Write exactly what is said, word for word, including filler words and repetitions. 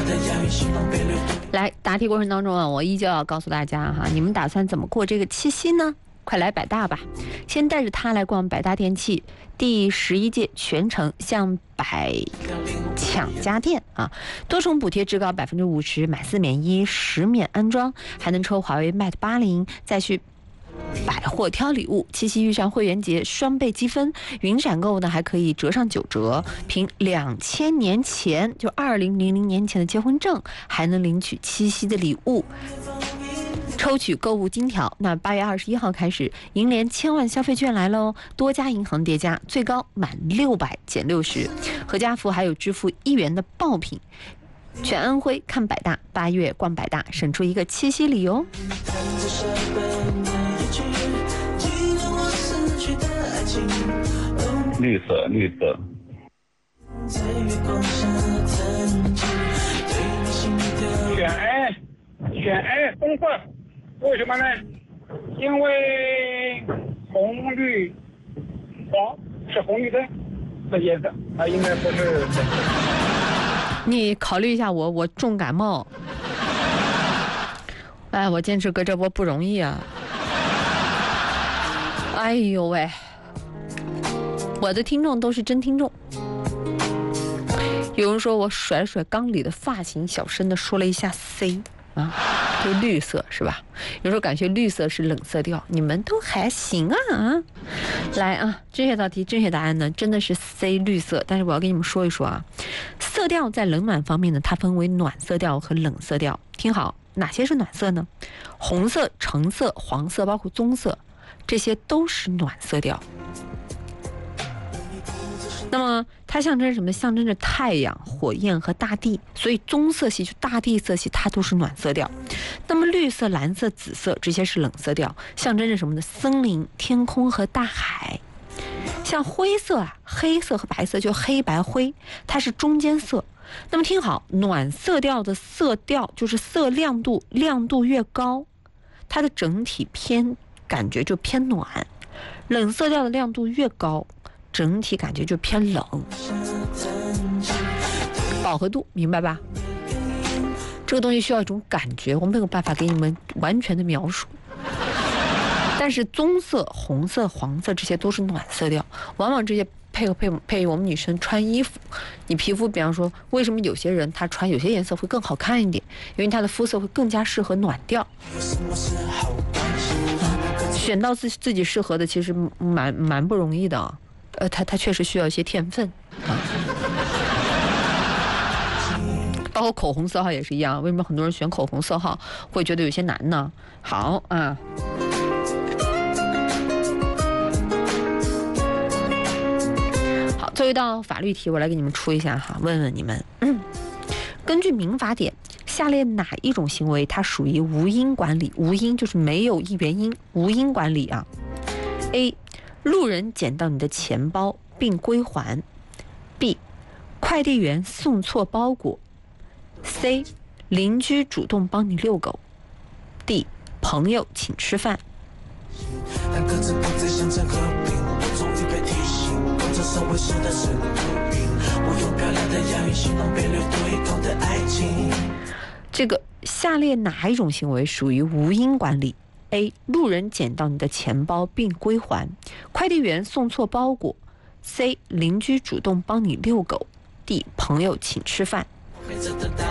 来，答题过程当中啊，我依旧要告诉大家哈，你们打算怎么过这个七夕呢？快来百大吧！先带着它来逛百大电器第十一届全程向百抢家电啊，多重补贴至高百分之五十，买四免一，十免安装，还能抽华为 Mate 八零，再去百货挑礼物，七夕遇上会员节双倍积分，云闪购呢还可以折上九折，凭两千年前就二零零零年前的结婚证，还能领取七夕的礼物。抽取购物金条，那八月二十一号开始，银联千万消费券来喽！多家银行叠加，最高满六百减六十，合家福还有支付一元的爆品。全安徽看百大，八月逛百大，省出一个七夕礼哦。 绿色，绿色。选 A， 选 A， 红色。为什么呢？因为红绿黄是红绿灯的颜色，它应该不是。 你考虑一下我，我重感冒。哎，我坚持搁这波不容易啊！哎呦喂，我的听众都是真听众。有人说我甩了甩缸里的发型，小声的说了一下 C 啊。就绿色是吧？有时候感觉绿色是冷色调，你们都还行啊！来啊，正确道题正确答案呢，真的是 C 绿色。但是我要跟你们说一说啊，色调在冷暖方面呢，它分为暖色调和冷色调。听好，哪些是暖色呢？红色、橙色、黄色，包括棕色，这些都是暖色调。那么它象征什么？象征着太阳、火焰和大地，所以棕色系就大地色系它都是暖色调。那么绿色、蓝色、紫色这些是冷色调，象征着什么呢？森林、天空和大海。像灰色啊、黑色和白色就黑白灰，它是中间色。那么听好，暖色调的色调就是色亮度，亮度越高，它的整体偏感觉就偏暖；冷色调的亮度越高，整体感觉就偏冷。饱和度明白吧？这个东西需要一种感觉，我没有办法给你们完全的描述。但是棕色、红色、黄色这些都是暖色调，往往这些配合配配我们女生穿衣服，你皮肤比方说，为什么有些人她穿有些颜色会更好看一点？因为她的肤色会更加适合暖调。选到自自己适合的，其实蛮蛮不容易的啊。呃，它它确实需要一些天分啊。包括口红色号也是一样，为什么很多人选口红色号会觉得有些难呢？好啊。好，最后一道法律题，我来给你们出一下哈，问问你们，嗯，根据民法典，下列哪一种行为它属于无因管理？无因就是没有一原因，无因管理啊。A， 路人捡到你的钱包并归还。B， 快递员送错包裹。C， 邻居主动帮你遛狗。D， 朋友请吃饭。这个下列哪一种行为属于无因管理？ A， 路人捡到你的钱包并归还。快递员送错包裹。 C， 邻居主动帮你遛狗。 D， 朋友请吃饭。